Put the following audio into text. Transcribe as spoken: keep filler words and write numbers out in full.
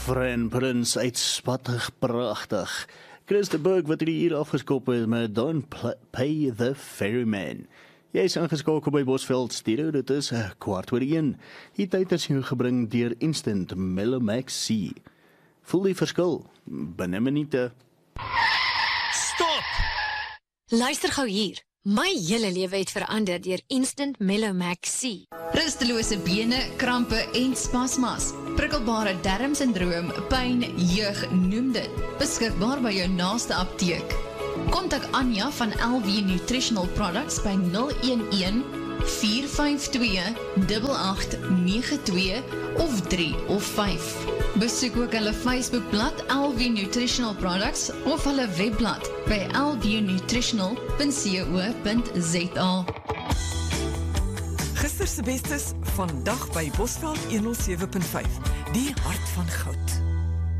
Fran Prins, uitspattig pragtig. Chris de Burg wat die hier afgeskop het met Don't Pay the Ferryman. Jy is ingeskakel by Bosveld Stereo, dit is kwart oor een. Die tyd is jou gebring deur Instant Melomax C. Voel die verskil, binne minute. Stop! Luister gou hier. My hele lewe het verander deur Instant Melomax C. Rustelose bene, krampe en spasmas. Prikkelbare darmsindroom, pyn, jeug, noem dit. Beskikbaar by jou naaste apteek. Kontak Anja van L V Nutritional Products by nul een een, vier vyf twee, agt agt nege twee of drie of vyf. Besoek ook hulle Facebookblad L V Nutritional Products of hulle webblad by l v nutritional punt co punt za. Gister se bestes vandag by Bosveld honderd sewe punt vyf, die hart van goud.